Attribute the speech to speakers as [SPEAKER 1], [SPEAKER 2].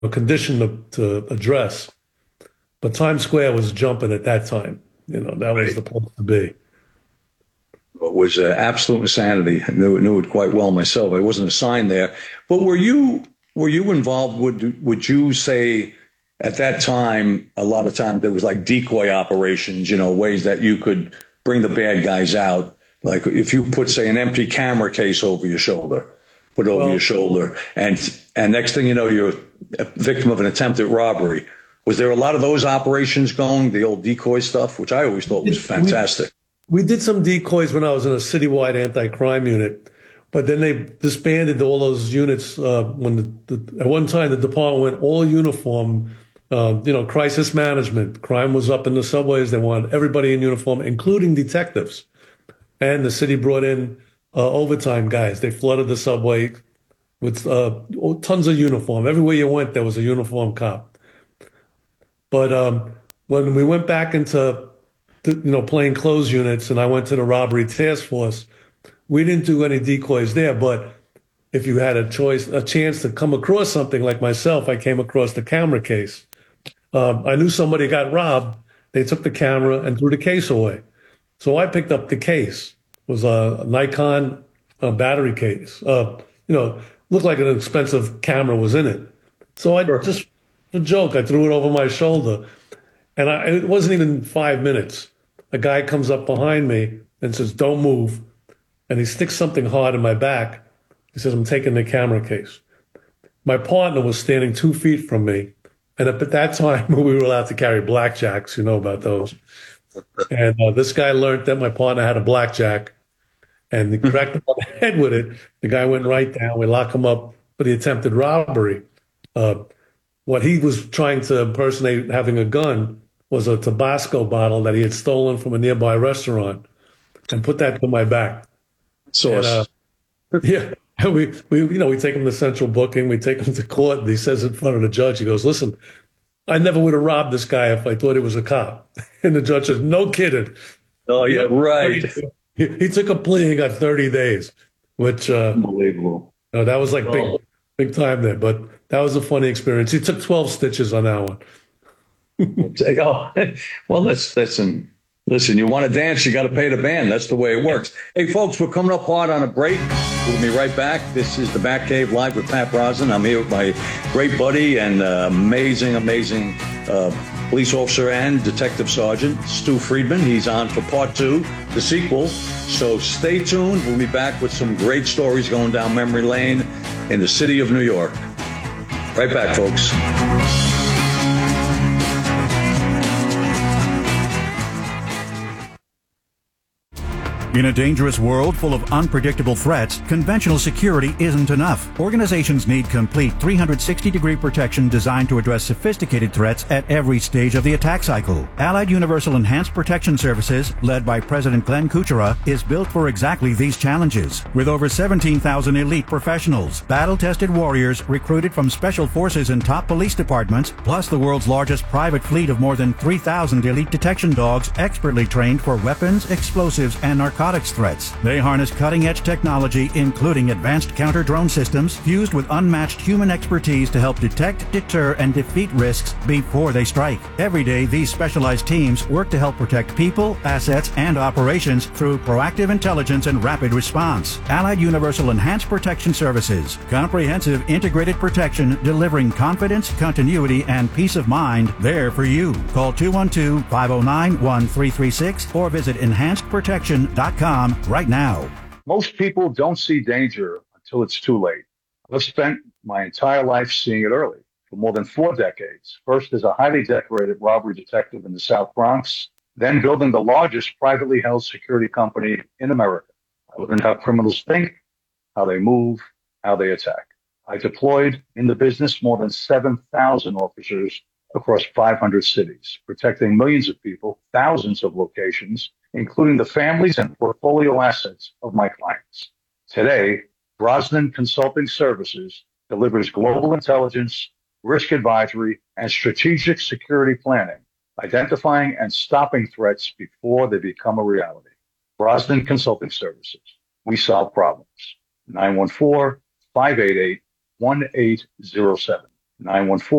[SPEAKER 1] condition to address. But Times Square was jumping at that time. That was
[SPEAKER 2] Right.
[SPEAKER 1] the place to be.
[SPEAKER 2] It was absolute insanity. I knew it quite well myself. I wasn't assigned there. But were you involved? Would you say at that time, a lot of times there was like decoy operations, ways that you could bring the bad guys out. Like if you put, say, an empty camera case over your shoulder, put it over your
[SPEAKER 1] Well,
[SPEAKER 2] shoulder, and next thing you know, you're a victim of an attempted robbery. Was there a lot of those operations going, the old decoy stuff, which I always thought was
[SPEAKER 1] we
[SPEAKER 2] fantastic?
[SPEAKER 1] we did some decoys when I was in a citywide anti-crime unit, but then they disbanded all those units when at one time the department went all uniform. Crisis management. Crime was up in the subways. They wanted everybody in uniform, including detectives. And the city brought in overtime guys. They flooded the subway with tons of uniform. Everywhere you went, there was a uniform cop. But when we went back into plain clothes units, and I went to the robbery task force, we didn't do any decoys there. But if you had a chance to come across something like myself, I came across the camera case. I knew somebody got robbed. They took the camera and threw the case away. So I picked up the case. It was a Nikon battery case. Looked like an expensive camera was in it. So I
[SPEAKER 2] Sure.
[SPEAKER 1] just, a joke, I threw it over my shoulder. And it wasn't even 5 minutes. A guy comes up behind me and says, "Don't move." And he sticks something hard in my back. He says, "I'm taking the camera case." My partner was standing 2 feet from me. And at that time, we were allowed to carry blackjacks. You know about those. And this guy learned that my partner had a blackjack, and he cracked him on the head with it. The guy went right down. We locked him up for the attempted robbery. Uh, what he was trying to impersonate having a gun was a Tabasco bottle that he had stolen from a nearby restaurant and put that to my back. And
[SPEAKER 2] Sauce.
[SPEAKER 1] yeah, we take him to central booking. We take him to court. And he says in front of the judge, he goes, "Listen, I never would have robbed this guy if I thought he was a cop." And the judge says, "No kidding."
[SPEAKER 2] Oh, yeah,
[SPEAKER 1] Yeah,
[SPEAKER 2] right.
[SPEAKER 1] he took a plea. He got 30 days, which
[SPEAKER 2] Unbelievable.
[SPEAKER 1] that was like
[SPEAKER 2] Oh,
[SPEAKER 1] big time there. But that was a funny experience. He took 12 stitches on that one.
[SPEAKER 2] oh, well, listen, you want to dance, you got to pay the band. That's the way it works. Hey, folks, we're coming up hard on a break. We'll be right back. This is the Batcave Live with Pat Brosnan. I'm here with my great buddy and amazing police officer and detective sergeant, Stu Friedman. He's on for part two, the sequel. So stay tuned. We'll be back with some great stories going down memory lane in the city of New York. Right back, folks.
[SPEAKER 3] In a dangerous world full of unpredictable threats, conventional security isn't enough. Organizations need complete 360-degree protection designed to address sophisticated threats at every stage of the attack cycle. Allied Universal Enhanced Protection Services, led by President Glenn Kuchera, is built for exactly these challenges. With over 17,000 elite professionals, battle-tested warriors recruited from special forces and top police departments, plus the world's largest private fleet of more than 3,000 elite detection dogs expertly trained for weapons, explosives, and narcotics threats. They harness cutting-edge technology, including advanced counter-drone systems, fused with unmatched human expertise to help detect, deter, and defeat risks before they strike. Every day, these specialized teams work to help protect people, assets, and operations through proactive intelligence and rapid response. Allied Universal Enhanced Protection Services. Comprehensive integrated protection delivering confidence, continuity, and peace of mind there for you. Call 212-509-1336 or visit enhancedprotection.com right now.
[SPEAKER 4] Most people don't see danger until it's too late. I've spent my entire life seeing it early for more than 4 decades. First as a highly decorated robbery detective in the South Bronx, then building the largest privately held security company in America. I learned how criminals think, how they move, how they attack. I deployed in the business more than 7,000 officers across 500 cities, protecting millions of people, thousands of locations, including the families and portfolio assets of my clients. Today, Brosnan Consulting Services delivers global intelligence, risk advisory, and strategic security planning, identifying and stopping threats before they become a reality. Brosnan Consulting Services. We solve problems. 914-588-1807. 914